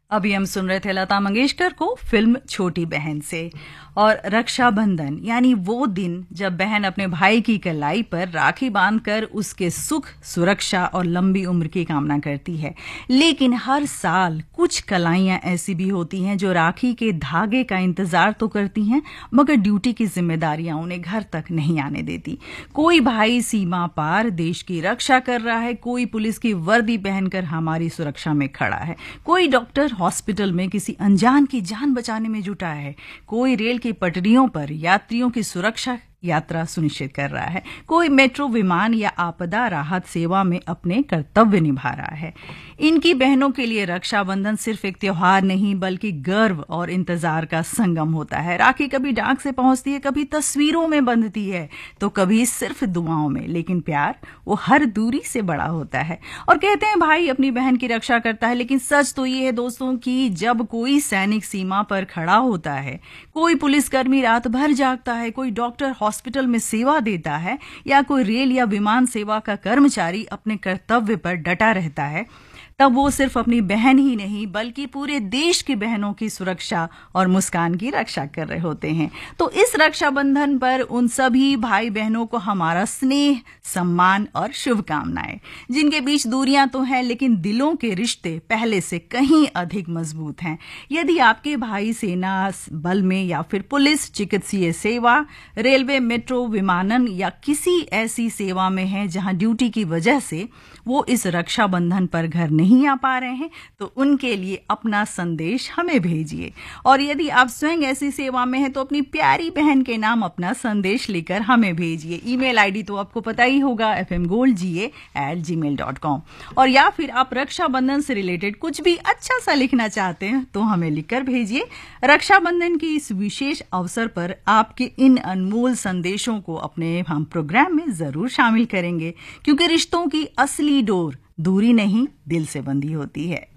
अभी हम सुन रहे थे लता मंगेशकर को फिल्म छोटी बहन से। और रक्षाबंधन यानी वो दिन जब बहन अपने भाई की कलाई पर राखी बांधकर उसके सुख, सुरक्षा और लंबी उम्र की कामना करती है। लेकिन हर साल कुछ कलाइयां ऐसी भी होती हैं जो राखी के धागे का इंतजार तो करती हैं, मगर ड्यूटी की जिम्मेदारियां उन्हें घर तक नहीं आने देती। कोई भाई सीमा पार देश की रक्षा कर रहा है, कोई पुलिस की वर्दी पहनकर हमारी सुरक्षा में खड़ा है, कोई डॉक्टर हॉस्पिटल में किसी अनजान की जान बचाने में जुटा है, कोई रेल की पटरियों पर यात्रियों की सुरक्षा यात्रा सुनिश्चित कर रहा है, कोई मेट्रो, विमान या आपदा राहत सेवा में अपने कर्तव्य निभा रहा है। इनकी बहनों के लिए रक्षाबंधन सिर्फ एक त्योहार नहीं बल्कि गर्व और इंतजार का संगम होता है। राखी कभी डाक से पहुंचती है, कभी तस्वीरों में बंधती है, तो कभी सिर्फ दुआओं में, लेकिन प्यार वो हर दूरी से बड़ा होता है। और कहते हैं भाई अपनी बहन की रक्षा करता है, लेकिन सच तो ये है दोस्तों कि जब कोई सैनिक सीमा पर खड़ा होता है, कोई पुलिसकर्मी रात भर जागता है, कोई डॉक्टर हॉस्पिटल में सेवा देता है या कोई रेल या विमान सेवा का कर्मचारी अपने कर्तव्य पर डटा रहता है, तब वो सिर्फ अपनी बहन ही नहीं बल्कि पूरे देश की बहनों की सुरक्षा और मुस्कान की रक्षा कर रहे होते हैं। तो इस रक्षाबंधन पर उन सभी भाई बहनों को हमारा स्नेह, सम्मान और शुभकामनाएं। जिनके बीच दूरियां तो हैं, लेकिन दिलों के रिश्ते पहले से कहीं अधिक मजबूत हैं। यदि आपके भाई सेना बल में या फिर पुलिस, चिकित्सीय सेवा, रेलवे, मेट्रो, विमानन या किसी ऐसी सेवा में है जहां ड्यूटी की वजह से वो इस रक्षाबंधन पर घर नहीं आ पा रहे हैं, तो उनके लिए अपना संदेश हमें भेजिए। और यदि आप स्वयं ऐसी सेवा में हैं तो अपनी प्यारी बहन के नाम अपना संदेश लेकर हमें भेजिए। ईमेल आईडी तो आपको पता ही होगा, fmgoldga@gmail.com। और या फिर आप रक्षाबंधन से रिलेटेड कुछ भी अच्छा सा लिखना चाहते हैं तो हमें लिखकर भेजिए। रक्षाबंधन की इस विशेष अवसर पर आपके इन अनमोल संदेशों को अपने हम प्रोग्राम में जरूर शामिल करेंगे, क्योंकि रिश्तों की असली डोर दूरी नहीं दिल से बंधी होती है।